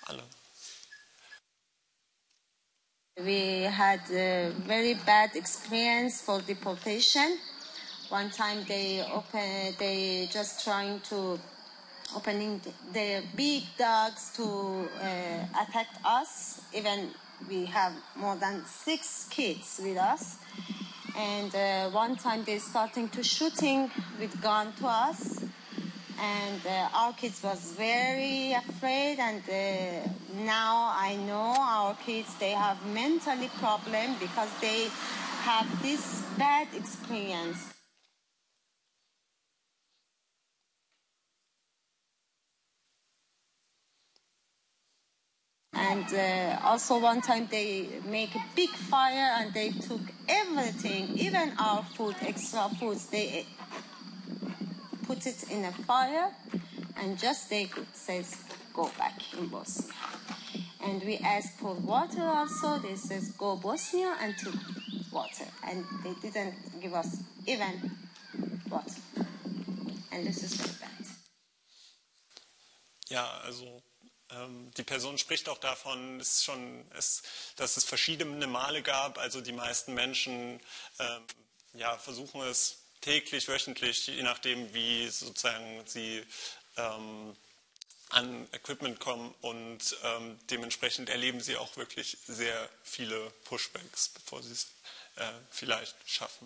alle. We had a very bad experience for deportation. One time they just trying to opening their big dogs to attack us. Even we have more than 6 kids with us. And one time they starting to shooting with gun to us. And our kids was very afraid, and now I know our kids, they have mentally problem because they have this bad experience. And also one time they make a big fire and they took everything, even our food, extra foods, they put it in a fire and just they says go back in Bosnia. And we asked for water also, they says go Bosnia and took water, and they didn't give us even water. And this is very bad. Ja, also die Person spricht auch davon, dass es verschiedene Male gab. Also die meisten Menschen versuchen es täglich, wöchentlich, je nachdem, wie sozusagen sie an Equipment kommen, und dementsprechend erleben sie auch wirklich sehr viele Pushbacks, bevor sie es vielleicht schaffen.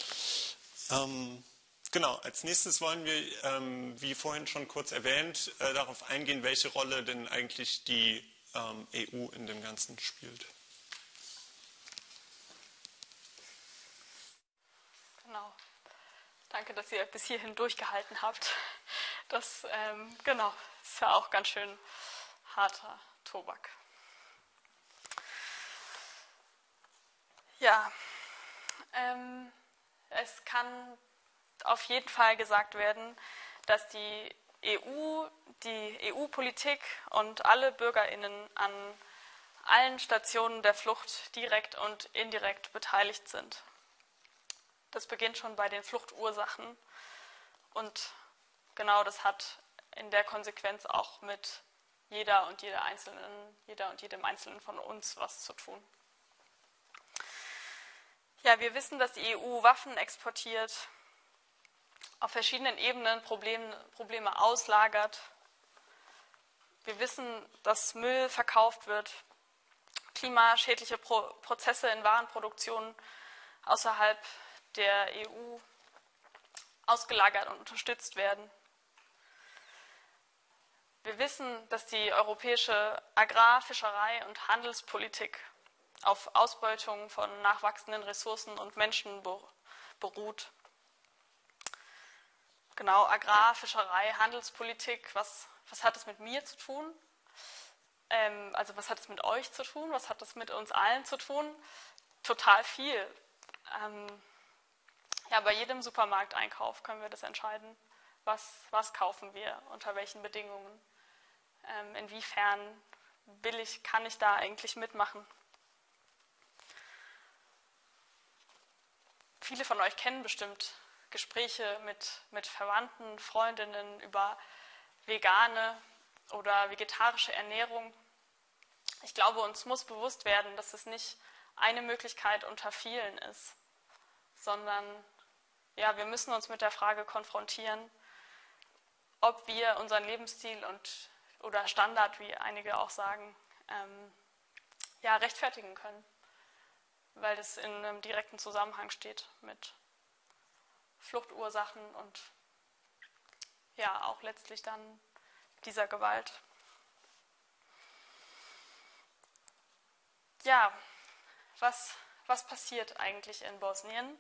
Genau, als nächstes wollen wir, wie vorhin schon kurz erwähnt, darauf eingehen, welche Rolle denn eigentlich die EU in dem Ganzen spielt. Genau. Danke, dass ihr bis hierhin durchgehalten habt. Das ist ja auch ganz schön harter Tobak. Ja, es kann auf jeden Fall gesagt werden, dass die EU-Politik und alle BürgerInnen an allen Stationen der Flucht direkt und indirekt beteiligt sind. Das beginnt schon bei den Fluchtursachen, und genau das hat in der Konsequenz auch mit jeder und jedem Einzelnen von uns was zu tun. Ja, wir wissen, dass die EU Waffen exportiert, auf verschiedenen Ebenen Probleme auslagert. Wir wissen, dass Müll verkauft wird, klimaschädliche Prozesse in Warenproduktion außerhalb der EU ausgelagert und unterstützt werden. Wir wissen, dass die europäische Agrar-, Fischerei- und Handelspolitik auf Ausbeutung von nachwachsenden Ressourcen und Menschen beruht. Genau, Agrar-, Fischerei-, Handelspolitik, was hat das mit mir zu tun? Also was hat es mit euch zu tun? Was hat das mit uns allen zu tun? Total viel. Ja, bei jedem Supermarkteinkauf können wir das entscheiden. Was kaufen wir, unter welchen Bedingungen? Inwiefern billig kann ich da eigentlich mitmachen? Viele von euch kennen bestimmt Gespräche mit Verwandten, Freundinnen über vegane oder vegetarische Ernährung. Ich glaube, uns muss bewusst werden, dass es nicht eine Möglichkeit unter vielen ist, sondern ja, wir müssen uns mit der Frage konfrontieren, ob wir unseren Lebensstil oder Standard, wie einige auch sagen, rechtfertigen können, weil das in einem direkten Zusammenhang steht mit Fluchtursachen und ja auch letztlich dann dieser Gewalt. Ja, was passiert eigentlich in Bosnien?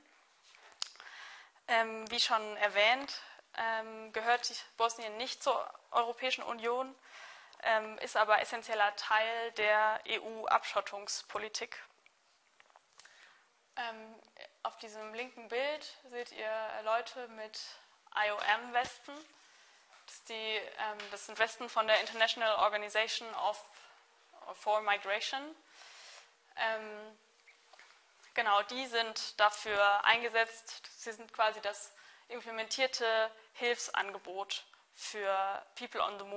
Wie schon erwähnt, gehört Bosnien nicht zur Europäischen Union, ist aber essentieller Teil der EU-Abschottungspolitik. Auf diesem linken Bild seht ihr Leute mit IOM-Westen. Das sind Westen von der International Organization for Migration. Genau, die sind dafür eingesetzt. Sie sind quasi das implementierte Hilfsangebot für People on the Move.